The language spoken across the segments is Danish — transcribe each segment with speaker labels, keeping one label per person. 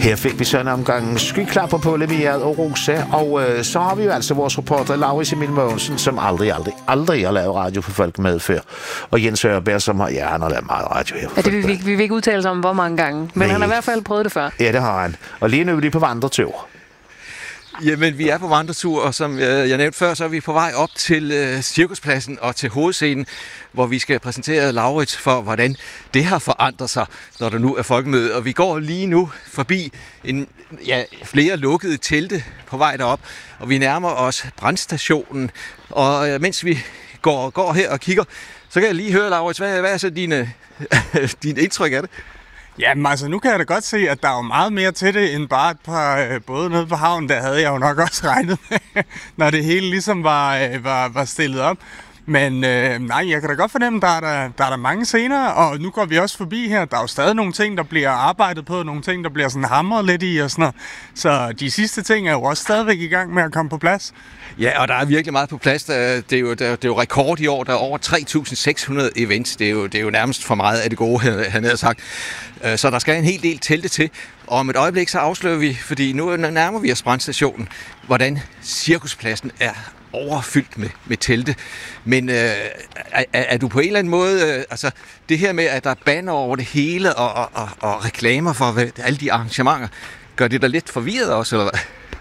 Speaker 1: Her fik vi så en omgang skyklapper på leveret og Rosa, og så har vi jo altså vores reporter Laurits Emil Mogensen, som aldrig har lavet radio for folk med før. Og Jens Ørberg, som har, han har lavet meget radio her for folk.
Speaker 2: Det vi vil ikke udtale sig om, hvor mange gange, men han har i hvert fald prøvet det før.
Speaker 1: Ja, det har han. Og lige nu er vi på vandretur.
Speaker 3: Jamen, vi er på vandretur, og som jeg nævnte før, så er vi på vej op til Cirkuspladsen og til hovedscenen, hvor vi skal præsentere Laurits for, hvordan det har forandret sig, når der nu er folkemøde. Og vi går lige nu forbi flere lukkede telte på vej derop, og vi nærmer os brandstationen. Og mens vi går her og kigger, så kan jeg lige høre, Laurits, hvad er så din indtryk af det?
Speaker 4: Jamen altså, nu kan jeg da godt se, at der er jo meget mere til det, end bare et par både nede på havnen. Der havde jeg jo nok også regnet med, når det hele ligesom var stillet op. Men nej, jeg kan da godt fornemme, der er der mange scener, og nu går vi også forbi her. Der er jo stadig nogle ting, der bliver arbejdet på, nogle ting, der bliver sådan hamret lidt i og sådan noget. Så de sidste ting er jo også stadigvæk i gang med at komme på plads.
Speaker 3: Ja, og der er virkelig meget på plads. Det er jo rekord i år. Der er over 3.600 events. Det er jo nærmest for meget af det gode, han havde sagt. Så der skal en hel del telte til. Og om et øjeblik så afslører vi, fordi nu nærmer vi os brandstationen, hvordan Cirkuspladsen er overfyldt med telte. Men er du på en eller anden måde, altså det her med, at der er banner over det hele og reklamer for alle de arrangementer, gør det dig lidt forvirret også, eller hvad?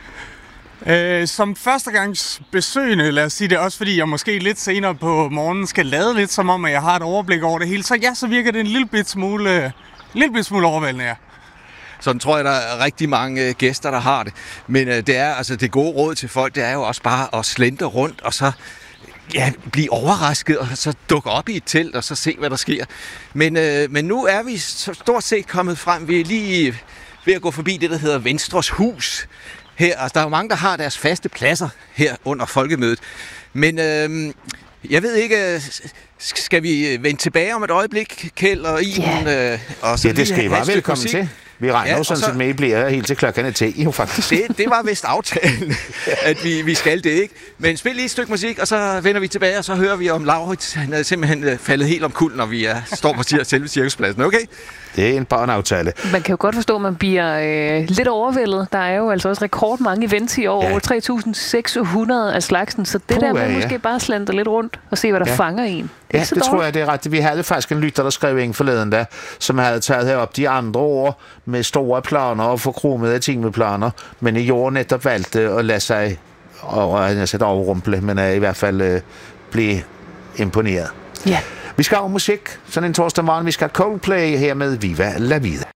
Speaker 4: Som førstegangs besøgende, lad os sige det, også fordi jeg måske lidt senere på morgenen skal lade lidt, som om at jeg har et overblik over det hele, så ja, så virker det en lille bit smule overvældende, ja.
Speaker 3: Sådan tror jeg, der er rigtig mange gæster, der har det. Men det er altså det gode råd til folk, det er jo også bare at slendre rundt, og så blive overrasket, og så dukke op i et telt, og så se, hvad der sker. Men nu er vi stort set kommet frem. Vi er lige ved at gå forbi det, der hedder Venstres Hus. Her, altså, der er jo mange, der har deres faste pladser her under folkemødet. Men jeg ved ikke, skal vi vende tilbage om et øjeblik, Kjeld og Iben? Og så
Speaker 1: det skal I være velkommen til. Vi regner jo sådan set med, at I bliver helt til klokken 10, jo faktisk.
Speaker 3: Det var vist aftalen, at vi skal det, ikke? Men spil lige et stykke musik, og så vender vi tilbage, og så hører vi om Laurits. Han er simpelthen faldet helt omkuld, når vi står på selve cirkuspladsen, okay?
Speaker 1: Det er bare en aftale.
Speaker 2: Man kan jo godt forstå, at man bliver lidt overvældet. Der er jo altså også rekordmange events i år, over 3.600 af slagsen, så det måske bare slender lidt rundt og se, hvad der fanger en.
Speaker 1: Det tror jeg, det er ret. Vi havde faktisk en lytter, der skrev en forleden da, som havde taget herop de andre år med store planer og forkromede timeplaner, men i år netop valgte at lade sig overrumple, men i hvert fald blive imponeret.
Speaker 2: Ja.
Speaker 1: Vi skal have musik, sådan en torsdag morgen. Vi skal Coldplay her med Viva La Vida.